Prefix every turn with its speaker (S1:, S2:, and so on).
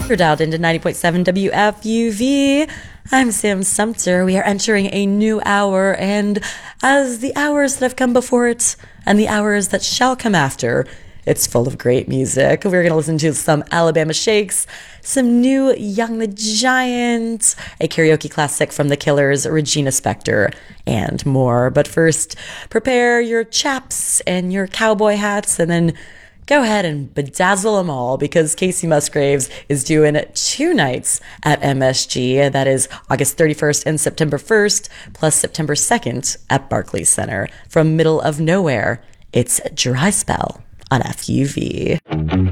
S1: You're dialed into 90.7 WFUV. I'm Sam Sumter. We are entering a new hour, and as the hours that have come before it and the hours that shall come after, it's full of great music. We're going to listen to some Alabama Shakes, some new Young the Giant, a karaoke classic from The Killers, Regina Spektor, and more. But first, prepare your chaps and your cowboy hats, and then go ahead and bedazzle them all, because Kacey Musgraves is doing 2 nights at MSG. That is August 31st and September 1st, plus September 2nd at Barclays Center. From middle of nowhere, it's Dry Spell on FUV.